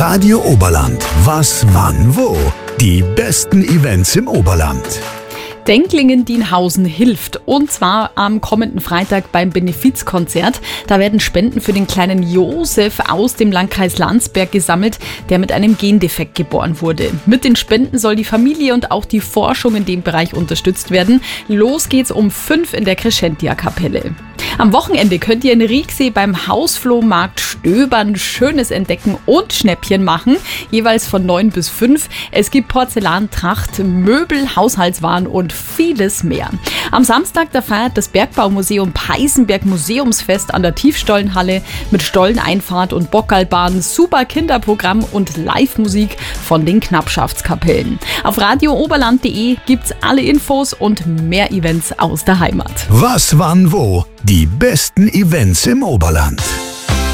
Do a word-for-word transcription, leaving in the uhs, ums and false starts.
Radio Oberland. Was, wann, wo? Die besten Events im Oberland. Denklingen-Dienhausen hilft, und zwar am kommenden Freitag beim Benefizkonzert. Da werden Spenden für den kleinen Josef aus dem Landkreis Landsberg gesammelt, der mit einem Gendefekt geboren wurde. Mit den Spenden soll die Familie und auch die Forschung in dem Bereich unterstützt werden. Los geht's um fünf in der Crescentia-Kapelle. Am Wochenende könnt ihr in Rieksee beim Hausflohmarkt stöbern, Schönes entdecken und Schnäppchen machen, jeweils von neun bis fünf. Es gibt Porzellan, Tracht, Möbel, Haushaltswaren und vieles mehr. Am Samstag, da feiert das Bergbaumuseum Peißenberg Museumsfest an der Tiefstollenhalle mit Stolleneinfahrt und Bockerlbahn, super Kinderprogramm und Live-Musik von den Knappschaftskapellen. Auf radio oberland punkt de gibt's alle Infos und mehr Events aus der Heimat. Was, wann, wo? Die besten Events im Oberland.